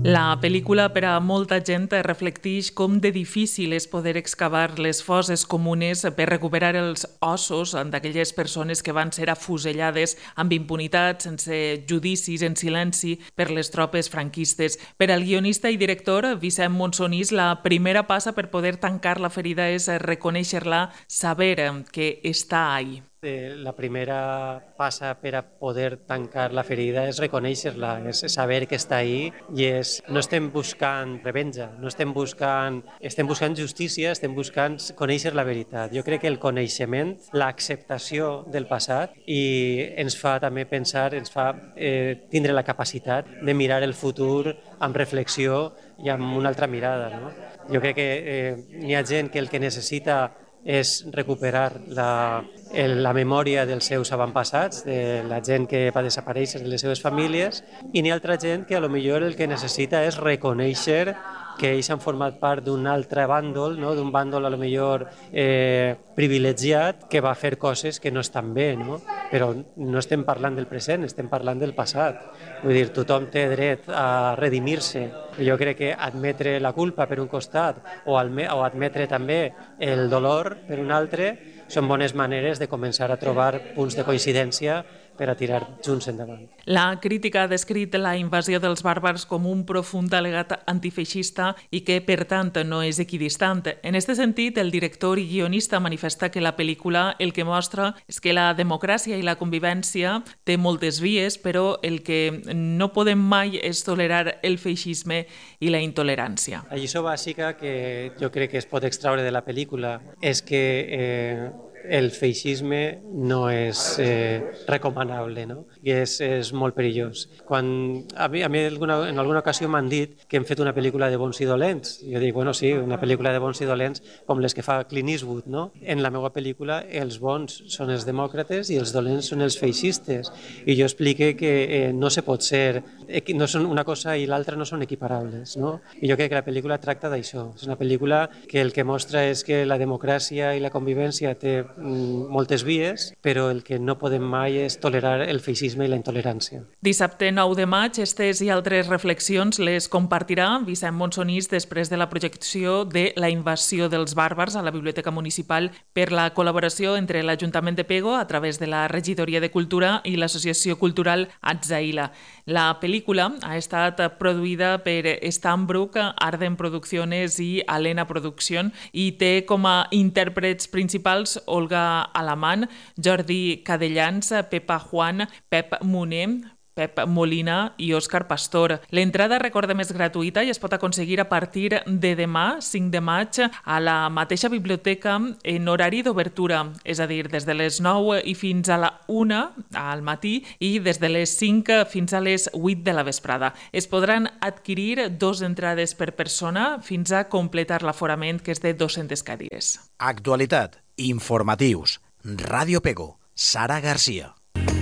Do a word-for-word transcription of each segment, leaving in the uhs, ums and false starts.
La pel·lícula per a molta gent reflecteix com de difícil és poder excavar les fosses comunes per recuperar els ossos d'aquelles persones que van ser afusellades amb impunitat, sense judicis, en silenci, per les tropes franquistes. Per al guionista i director Vicent Monsonís, la primera passa per poder tancar la ferida és reconèixer-la, saber que està ahí. La primera passa per a poder tancar la ferida és reconèixer-la, és saber que està ahí i és, no estem buscant revenja, no estem buscant, estem buscant justícia, estem buscant conèixer la veritat. Jo crec que el coneixement, l'acceptació del passat i ens fa també pensar, ens fa eh, tindre la capacitat de mirar el futur amb reflexió i amb una altra mirada. No? Jo crec que eh, hi ha gent que el que necessita és recuperar la, el, la memòria dels seus avantpassats, de la gent que va desaparèixer, de les seves famílies, i n'hi ha altra gent que a lo millor el que necessita és reconèixer que ells han format part d'un altre bàndol, no? D'un bàndol a lo millor eh, privilegiat que va fer coses que no estan bé, no? Però no estem parlant del present, estem parlant del passat. Vull dir, tothom té dret a redimir-se. Jo crec que admetre la culpa per un costat o, o admetre també el dolor per un altre són bones maneres de començar a trobar punts de coincidència per a tirar junts endavant. La crítica ha descrit la invasió dels bàrbars com un profund al·legat antifeixista i que, per tant, no és equidistant. En aquest sentit, el director i guionista manifesta que la pel·lícula el que mostra és que la democràcia i la convivència té moltes vies, però el que no podem mai és tolerar el feixisme i la intolerància. La lliçó bàsica que jo crec que es pot extraure de la pel·lícula és que eh, el feixisme no és eh, recomanable, no? I és, és molt perillós. Quan, a mi, a mi alguna, en alguna ocasió m'han dit que hem fet una pel·lícula de bons i dolents. Jo dic, bueno, sí, una pel·lícula de bons i dolents com les que fa Clint Eastwood, no? En la meva pel·lícula els bons són els demòcrates i els dolents són els feixistes. I jo explique que eh, no se pot ser, no són una cosa i l'altra no són equiparables, no? I jo crec que la pel·lícula tracta d'això. És una pel·lícula que el que mostra és que la democràcia i la convivència té moltes vies, però el que no podem mai és tolerar el feixisme i la intolerància. Dissabte nou de maig, estes i altres reflexions les compartirà Vicent Monsonís després de la projecció de La invasió dels bàrbars a la Biblioteca Municipal per la col·laboració entre l'Ajuntament de Pego a través de la Regidoria de Cultura i l'Associació Cultural Atzaïla. La pel·lícula ha estat produïda per Stambrook, Arden Producciones i Alena Production i té com a intèrprets principals Olga Alamán, Jordi Cadellans, Pepa Juan, Pep Moner, Pep Molina i Òscar Pastor. L'entrada, recordem, és gratuïta i es pot aconseguir a partir de demà, cinc de maig, a la mateixa biblioteca en horari d'obertura, és a dir, des de les nou i fins a la una al matí i des de les cinc fins a les vuit de la vesprada. Es podran adquirir dos entrades per persona fins a completar l'aforament, que és de dues-centes cadires. Actualitat, informatius, Ràdio Pego, Sara Garcia.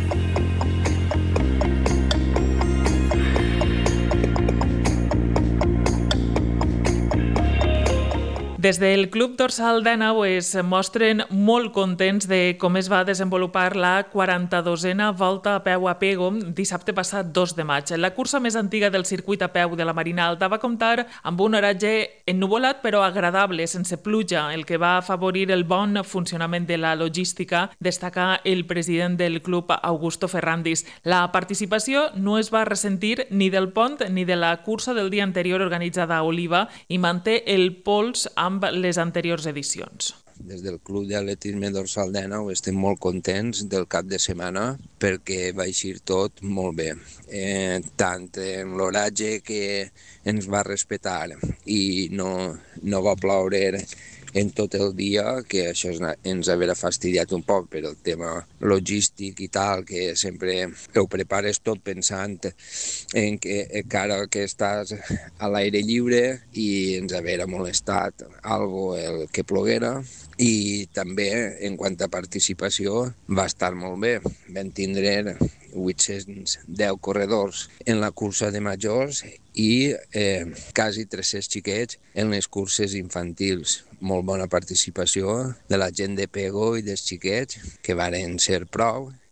Des del Club Dorsal d'Àneu es mostren molt contents de com es va desenvolupar la quaranta-dosena Volta a peu a Pego dissabte passat dos de maig. La cursa més antiga del circuit a peu de la Marina Alta va comptar amb un oratge ennuvolat però agradable, sense pluja, el que va afavorir el bon funcionament de la logística, destaca el president del club, Augusto Ferrandis. La participació no es va ressentir ni del pont ni de la cursa del dia anterior organitzada a Oliva i manté el pols amb amb les anteriors edicions. Des del Club d'Atletisme Dorsal d'Àneu estem molt contents del cap de setmana perquè va eixir tot molt bé. Eh, tant en l'oratge que ens va respectar i no, no va ploure en tot el dia, que això ens havia fastidiat un poc, però el tema logístic i tal, que sempre ho prepares tot pensant en que encara que estàs a l'aire lliure i ens havia molestat algo el que ploguera. I també, en quant a participació, va estar molt bé. Vam tindre vuit-cents deu corredors en la cursa de majors i eh, quasi tres-cents xiquets en les curses infantils. Molt bona participació de la gent de Pego i dels xiquets, que varen ser prou,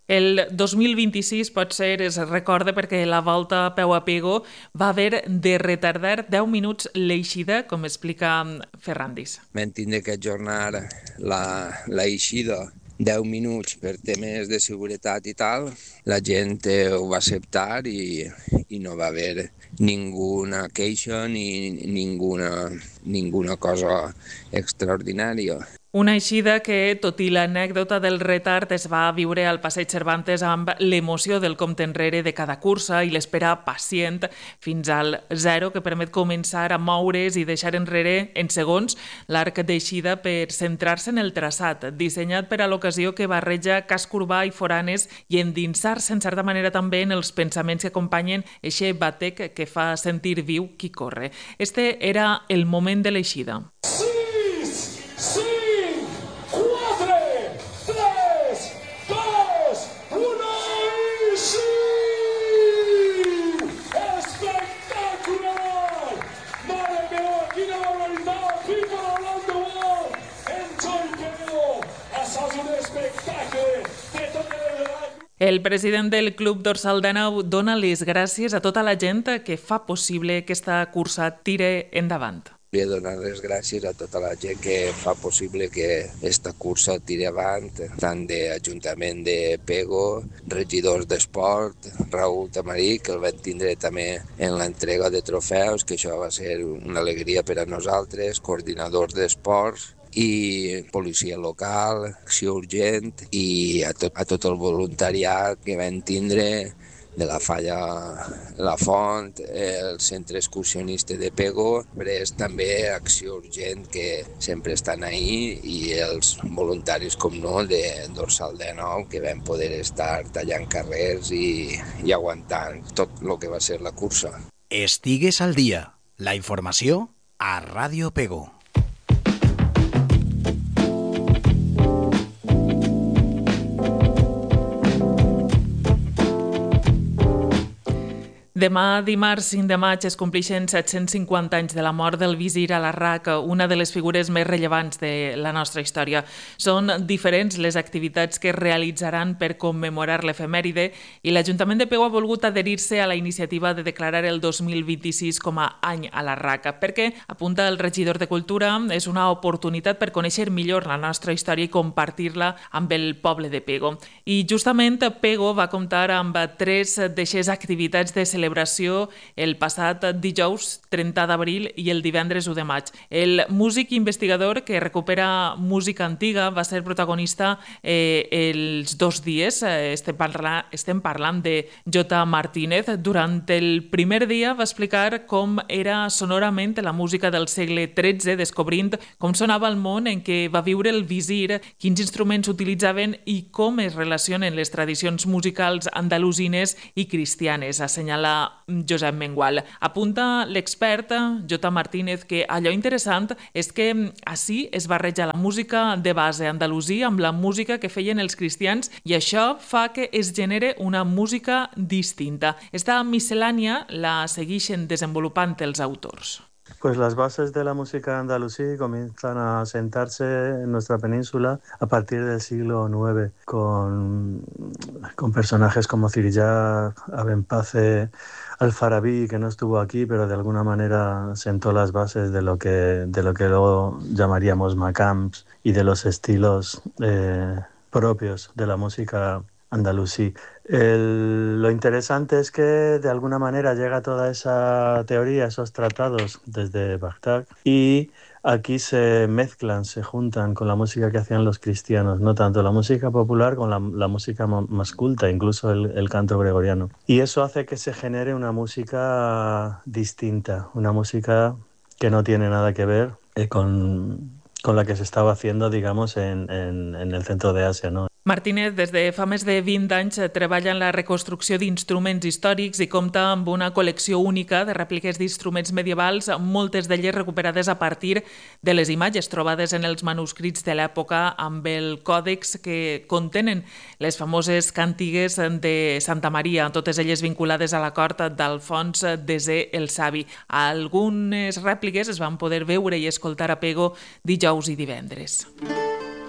El dos mil vint-i-sis potser es recorda perquè la volta a peu a Pego va haver de retardar deu minuts l'eixida, com explica Ferrandis. Vam tindre que ajornar la, la eixida deu minuts per temes de seguretat i tal. La gent ho va acceptar i, i no va haver ninguna queixa ni ninguna, ninguna cosa extraordinària. Una eixida que, tot i l'anècdota del retard, es va viure al Passeig Cervantes amb l'emoció del compte enrere de cada cursa i l'espera pacient fins al zero que permet començar a moure's i deixar enrere en segons l'arc d'eixida per centrar-se en el traçat, dissenyat per a l'ocasió que barreja casc urbà i foranes i endinsar-se en certa manera també en els pensaments que acompanyen eixe batec que fa sentir viu qui corre. Este era el moment de l'eixida. El president del Club Dorsal Dènau dona les gràcies a tota la gent que fa possible que aquesta cursa tire endavant. Volia donar les gràcies a tota la gent que fa possible que aquesta cursa tiri avant, tant d'Ajuntament de Pego, regidors d'esport, Raül Tamarí, que el vam tindre també en l'entrega de trofeus, que això va ser una alegria per a nosaltres, coordinadors d'esports, i policia local, acció urgent i a tot, a tot el voluntariat que vam tindre de la Falla La Font, el centre excursionista de Pego, després també acció urgent que sempre estan ahí i els voluntaris, com no, de Dorsal Dènau, que vam poder estar tallant carrers i, i aguantant tot el que va ser la cursa. Estigues al dia. La informació a Ràdio Pego. Demà, dimarts cinc de maig, es compleixen set-cents cinquanta anys de la mort del visir Alarraq, una de les figures més rellevants de la nostra història. Són diferents les activitats que es realitzaran per commemorar l'efemèride i l'Ajuntament de Pego ha volgut adherir-se a la iniciativa de declarar el dos mil vint-i-sis com a any Alarraq, perquè, apunta el regidor de Cultura, és una oportunitat per conèixer millor la nostra història i compartir-la amb el poble de Pego. I justament Pego va comptar amb tres d'eixes activitats de celebració el passat dijous trenta d'abril i el divendres u de maig. El músic investigador que recupera música antiga va ser protagonista eh, els dos dies. Eh, estem, parla, estem parlant de Jota Martínez. Durant el primer dia va explicar com era sonorament la música del segle tretze, descobrint com sonava el món en què va viure el visir, quins instruments utilitzaven i com es relacionen les tradicions musicals andalusines i cristianes, assenyala Josep Mengual. Apunta l'expert Jota Martínez que allò interessant és que així es barreja la música de base andalusí amb la música que feien els cristians i això fa que es genere una música distinta. Esta miscel·lània la segueixen desenvolupant els autors. Pues las bases de la música andalusí comienzan a sentarse en nuestra península a partir del siglo nueve, con, con personajes como Cirillat, Abenpace, Alfarabí, que no estuvo aquí, pero de alguna manera sentó las bases de lo que, de lo que luego llamaríamos macams y de los estilos eh, propios de la música andalusí. El, lo interesante es que de alguna manera llega toda esa teoría, esos tratados desde Bagdad y aquí se mezclan, se juntan con la música que hacían los cristianos, no tanto la música popular con la, la música más culta, incluso el, el canto gregoriano. Y eso hace que se genere una música distinta, una música que no tiene nada que ver eh, con, con la que se estaba haciendo, digamos, en, en, en el centro de Asia, ¿no? Martínez, des de fa més de vint anys, treballa en la reconstrucció d'instruments històrics i compta amb una col·lecció única de rèpliques d'instruments medievals, moltes d'elles recuperades a partir de les imatges trobades en els manuscrits de l'època amb el còdex que contenen les famoses càntigues de Santa Maria, totes elles vinculades a la cort d'Alfons Desè el Savi. Algunes rèpliques es van poder veure i escoltar a Pego dijous i divendres.